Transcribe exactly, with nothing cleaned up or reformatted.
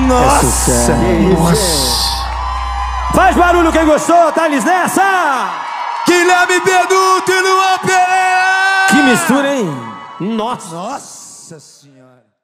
Nossa! É Nossa! Faz barulho quem gostou, Thales nessa! Guilherme Beduto e Luan Pereira! Que mistura, hein? Nossa! Nossa Senhora!